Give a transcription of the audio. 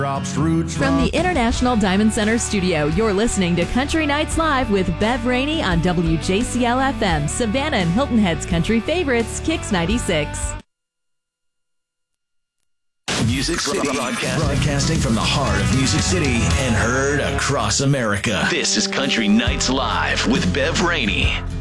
From the International Diamond Center studio, you're listening to Country Nights Live with Bev Rainey on WJCL FM, Savannah and Hilton Head's country favorites, Kicks 96. Music City, broadcasting from the heart of Music City and heard across America. This is Country Nights Live with Bev Rainey.